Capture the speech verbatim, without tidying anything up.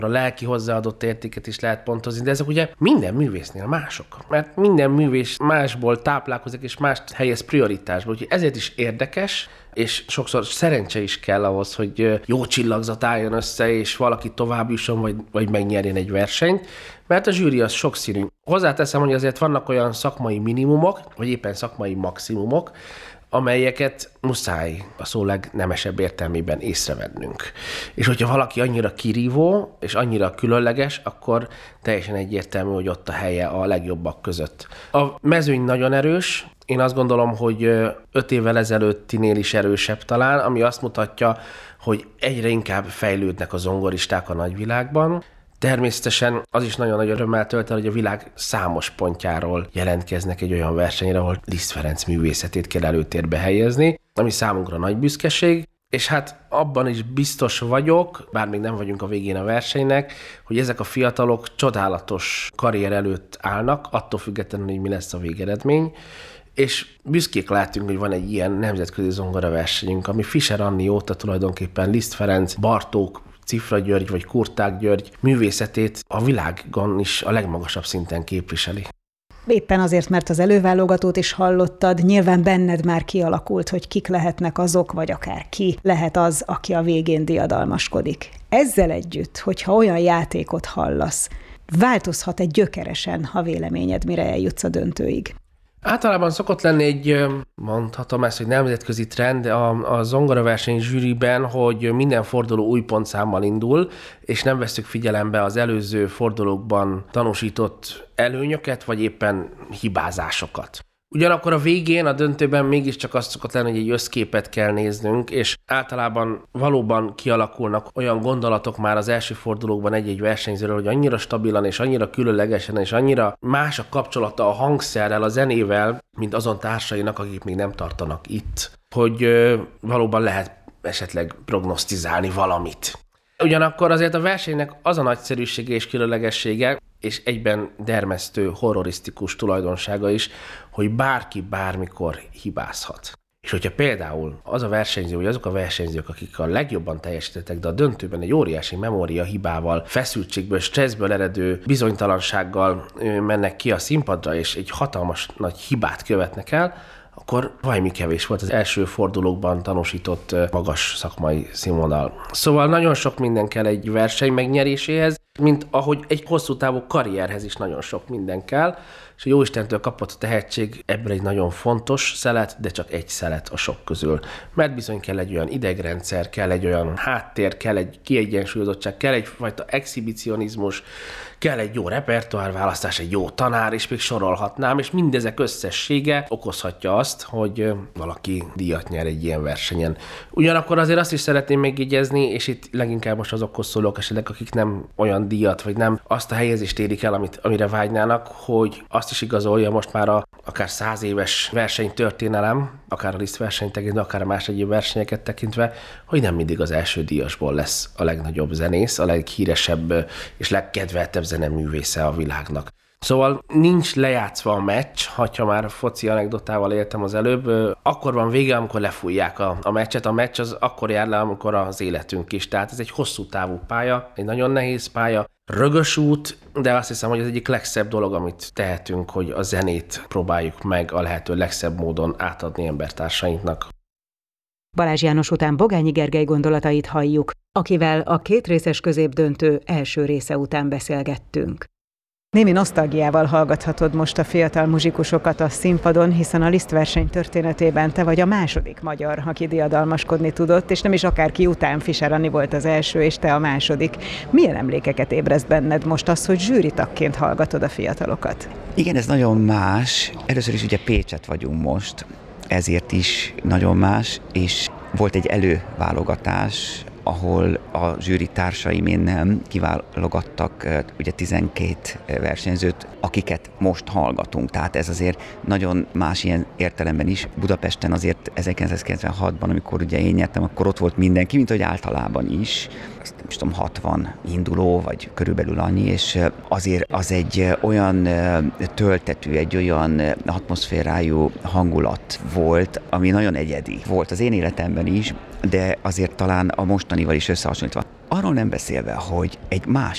a lelki hozzáadott értéket is lehet pontozni, de ezek ugye minden művésznél mások. Mert minden művész másból táplálkozik, és mást helyez prioritásba. Úgyhogy ezért is érdekes, és sokszor szerencse is kell ahhoz, hogy jó csillagzat álljon össze, és valaki tovább jusson, vagy, vagy megnyerjen egy versenyt, mert a zsűri az sokszínű. Hozzáteszem, hogy azért vannak olyan szakmai minimumok, vagy éppen szakmai maximumok, amelyeket muszáj a szó legnemesebb értelmében észrevennünk. És hogyha valaki annyira kirívó, és annyira különleges, akkor teljesen egyértelmű, hogy ott a helye a legjobbak között. A mezőny nagyon erős, én azt gondolom, hogy öt évvel ezelőttinél is erősebb talán, ami azt mutatja, hogy egyre inkább fejlődnek a zongoristák a nagyvilágban. Természetesen az is nagyon nagy örömmel tölt el, hogy a világ számos pontjáról jelentkeznek egy olyan versenyre, ahol Liszt Ferenc művészetét kell előtérbe helyezni, ami számunkra nagy büszkeség, és hát abban is biztos vagyok, bár még nem vagyunk a végén a versenynek, hogy ezek a fiatalok csodálatos karrier előtt állnak, attól függetlenül, hogy mi lesz a végeredmény, és büszkék látunk, hogy van egy ilyen nemzetközi zongoraversenyünk, ami Fischer Anni óta tulajdonképpen Liszt Ferenc, Bartók, Cifra György vagy Kurták György művészetét a világon is a legmagasabb szinten képviseli. Éppen azért, mert az előválogatót is hallottad, nyilván benned már kialakult, hogy kik lehetnek azok, vagy akár ki lehet az, aki a végén diadalmaskodik. Ezzel együtt, hogyha olyan játékot hallasz, változhat egy gyökeresen, ha véleményed mire eljutsz a döntőig. Általában szokott lenni egy, mondhatom ezt, hogy nemzetközi trend a, a zongoraverseny zsűriben, hogy minden forduló új pontszámmal indul, és nem vesszük figyelembe az előző fordulókban tanúsított előnyöket, vagy éppen hibázásokat. Ugyanakkor a végén, a döntőben mégiscsak azt szokott lenni, hogy egy összképet kell néznünk, és általában valóban kialakulnak olyan gondolatok már az első fordulókban egy-egy versenyzőről, hogy annyira stabilan és annyira különlegesen és annyira más a kapcsolata a hangszerrel, a zenével, mint azon társainak, akik még nem tartanak itt, hogy valóban lehet esetleg prognosztizálni valamit. Ugyanakkor azért a versenynek az a nagyszerűsége és különlegessége, és egyben dermesztő, horrorisztikus tulajdonsága is, hogy bárki bármikor hibázhat. És hogyha például az a versenyző, vagy azok a versenyzők, akik a legjobban teljesítettek, de a döntőben egy óriási memória hibával, feszültségből, stresszből eredő bizonytalansággal mennek ki a színpadra, és egy hatalmas nagy hibát követnek el, akkor valami kevés volt az első fordulókban tanúsított magas szakmai színvonal. Szóval nagyon sok minden kell egy verseny megnyeréséhez, mint ahogy egy hosszú távú karrierhez is nagyon sok minden kell, és a Jóistentől kapott a tehetség ebből egy nagyon fontos szelet, de csak egy szelet a sok közül. Mert bizony kell egy olyan idegrendszer, kell egy olyan háttér, kell egy kiegyensúlyozottság, kell egyfajta exhibicionizmus, kell egy jó repertoárválasztás, egy jó tanár, és még sorolhatnám, és mindezek összessége okozhatja azt, hogy valaki díjat nyer egy ilyen versenyen. Ugyanakkor azért azt is szeretném megjegyezni, és itt leginkább most azokhoz szólok esetleg, akik nem olyan díjat, vagy nem azt a helyezést érik el, amit, amire vágynának, hogy azt is igazolja most már a akár száz éves versenytörténelem, akár a Liszt versenyt tekintve, akár a más egyéb versenyeket tekintve, hogy nem mindig az első díjasból lesz a legnagyobb zenész, a leghíresebb és legkedveltebb zeneművésze a világnak. Szóval nincs lejátszva a meccs, ha már foci anekdotával éltem az előbb, akkor van vége, amikor lefújják a, a meccset. A meccs az akkor jár le, amikor az életünk is. Tehát ez egy hosszú távú pálya, egy nagyon nehéz pálya, rögös út, de azt hiszem, hogy az egyik legszebb dolog, amit tehetünk, hogy a zenét próbáljuk meg a lehető legszebb módon átadni embertársainknak. Balázs János után Bogányi Gergely gondolatait halljuk, akivel a kétrészes középdöntő első része után beszélgettünk. Némi nosztalgiával hallgathatod most a fiatal muzsikusokat a színpadon, hiszen a Liszt verseny történetében te vagy a második magyar, aki diadalmaskodni tudott, és nem is akárki után, Fischer Anni volt az első, és te a második. Milyen emlékeket ébreszt benned most az, hogy zsűritagként hallgatod a fiatalokat? Igen, ez nagyon más. Először is ugye Pécset vagyunk most, ezért is nagyon más, és volt egy előválogatás, ahol a zsűri társaim innen kiválogattak ugye tizenkét versenyzőt, akiket most hallgatunk. Tehát ez azért nagyon más ilyen értelemben is. Budapesten azért ezerkilencszázkilencvenhatban, amikor ugye én nyertem, akkor ott volt mindenki, mint hogy általában is. azt nem is tudom, hatvan induló, vagy körülbelül annyi, és azért az egy olyan töltetű, egy olyan atmoszférájú hangulat volt, ami nagyon egyedi volt az én életemben is, de azért talán a mostanival is összehasonlítva. Arról nem beszélve, hogy egy más